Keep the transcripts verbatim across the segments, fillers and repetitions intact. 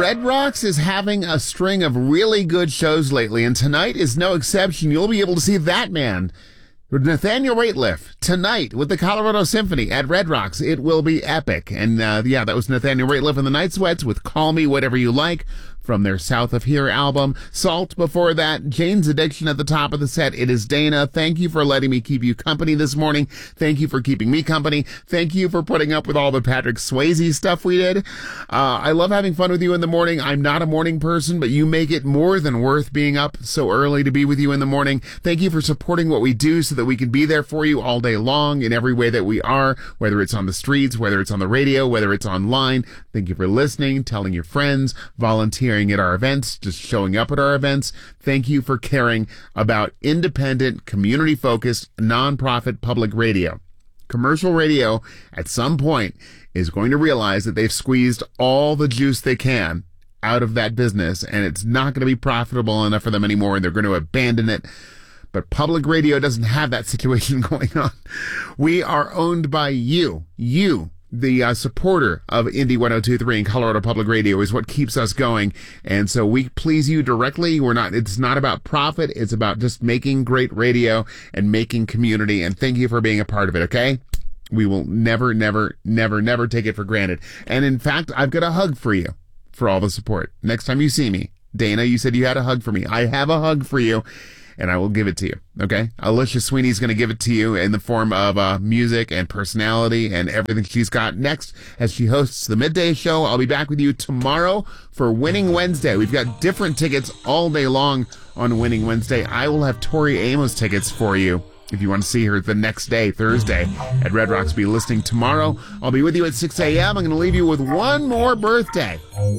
Red Rocks is having a string of really good shows lately, and tonight is no exception. You'll be able to see that man, Nathaniel Rateliff, tonight with the Colorado Symphony at Red Rocks. It will be epic. And uh, yeah, that was Nathaniel Rateliff and the Night Sweats with Call Me Whatever You Like from their South of Here album. Salt before that, Jane's Addiction at the top of the set. It is Dana. Thank you for letting me keep you company this morning. Thank you for keeping me company. Thank you for putting up with all the Patrick Swayze stuff we did. Uh, I love having fun with you in the morning. I'm not a morning person, but you make it more than worth being up so early to be with you in the morning. Thank you for supporting what we do so that we can be there for you all day long in every way that we are, whether it's on the streets, whether it's on the radio, whether it's online. Thank you for listening, telling your friends, volunteering at our events, just showing up at our events. Thank you for caring about independent, community-focused, nonprofit public radio. Commercial radio, at some point, is going to realize that they've squeezed all the juice they can out of that business, and it's not going to be profitable enough for them anymore, and they're going to abandon it. But public radio doesn't have that situation going on. We are owned by you. You, the uh, supporter of Indy one oh two point three and Colorado Public Radio, is what keeps us going. And so we please you directly. We're not, it's not about profit. It's about just making great radio and making community. And thank you for being a part of it. Okay. We will never, never, never, never take it for granted. And in fact, I've got a hug for you for all the support. Next time you see me, Dana, you said you had a hug for me. I have a hug for you. And I will give it to you, okay? Alicia Sweeney's going to give it to you in the form of uh, music and personality and everything she's got next as she hosts the midday show. I'll be back with you tomorrow for Winning Wednesday. We've got different tickets all day long on Winning Wednesday. I will have Tori Amos tickets for you if you want to see her the next day, Thursday, at Red Rocks. Be listening tomorrow. I'll be with you at six a.m. I'm going to leave you with one more birthday.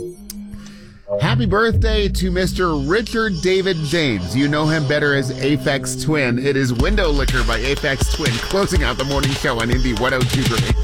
Happy birthday to Mister Richard David James. You know him better as Aphex Twin. It is Window Licker by Aphex Twin, closing out the morning show on Indy one oh two point three.